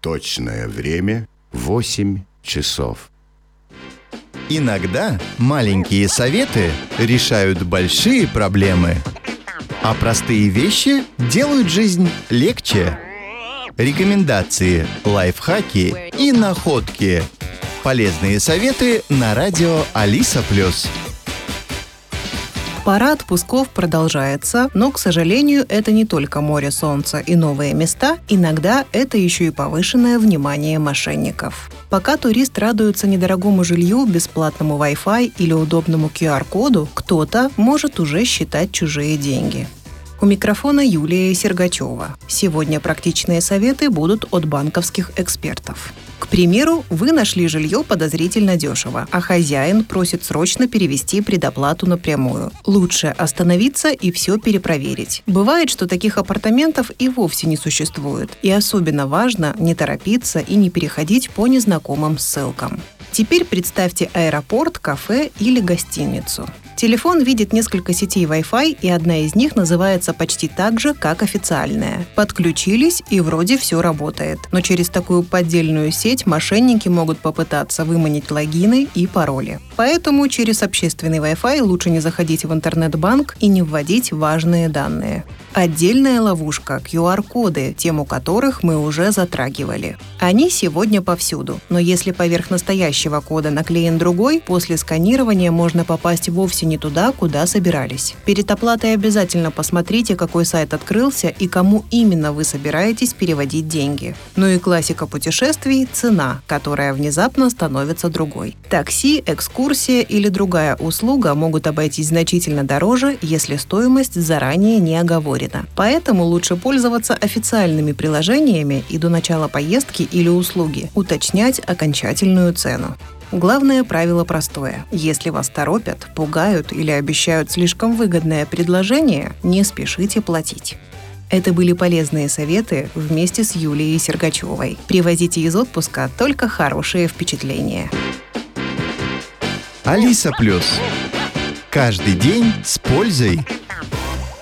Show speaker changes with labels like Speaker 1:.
Speaker 1: Точное время 8 часов.
Speaker 2: Иногда маленькие советы решают большие проблемы, а простые вещи делают жизнь легче. Рекомендации, лайфхаки и находки. Полезные советы на радио Алиса+.
Speaker 3: Пора отпусков продолжается, но, к сожалению, это не только море, солнца и новые места, иногда это еще и повышенное внимание мошенников. Пока турист радуется недорогому жилью, бесплатному Wi-Fi или удобному QR-коду, кто-то может уже считать чужие деньги. У микрофона Юлия Сергачева. Сегодня практичные советы будут от банковских экспертов. К примеру, вы нашли жилье подозрительно дешево, а хозяин просит срочно перевести предоплату напрямую. Лучше остановиться и все перепроверить. Бывает, что таких апартаментов и вовсе не существует. И особенно важно не торопиться и не переходить по незнакомым ссылкам. Теперь представьте аэропорт, кафе или гостиницу. Телефон видит несколько сетей Wi-Fi, и одна из них называется почти так же, как официальная. Подключились, и вроде все работает. Но через такую поддельную сеть мошенники могут попытаться выманить логины и пароли. Поэтому через общественный Wi-Fi лучше не заходить в интернет-банк и не вводить важные данные. Отдельная ловушка – QR-коды, тему которых мы уже затрагивали. Они сегодня повсюду, но если поверх настоящего кода наклеен другой, после сканирования можно попасть вовсе не туда, куда собирались. Перед оплатой обязательно посмотрите, какой сайт открылся и кому именно вы собираетесь переводить деньги. Ну и классика путешествий – цена, которая внезапно становится другой. Такси, экскурсия или другая услуга могут обойтись значительно дороже, если стоимость заранее не оговорена. Поэтому лучше пользоваться официальными приложениями и до начала поездки или услуги уточнять окончательную цену. Главное правило простое. Если вас торопят, пугают или обещают слишком выгодное предложение, не спешите платить. Это были полезные советы вместе с Юлией Сергачевой. Привозите из отпуска только хорошие впечатления.
Speaker 2: Алиса+. Каждый день с пользой.